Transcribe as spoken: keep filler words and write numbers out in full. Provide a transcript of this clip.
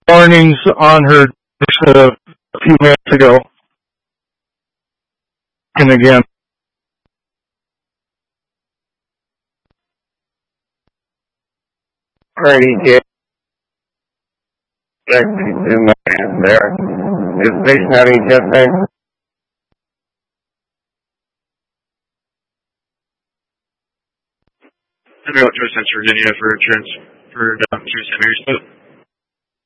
warnings on her uh, a few minutes ago. And again. Alrighty, Jay. In my hand there. Is station out each other? Federal Trust Virginia for trans for um, Saint Mary's Boat.